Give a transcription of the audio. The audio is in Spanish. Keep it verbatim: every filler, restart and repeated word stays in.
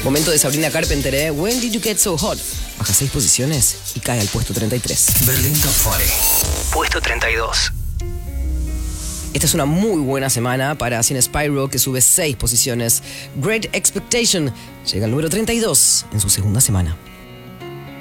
Momento de Sabrina Carpenter, ¿eh? When Did You Get So Hot? Baja seis posiciones y cae al puesto treinta y tres. Berlín Top cuarenta. Puesto treinta y dos. Esta es una muy buena semana para Cine Spyro, que sube seis posiciones. Great Expectation llega al número treinta y dos en su segunda semana.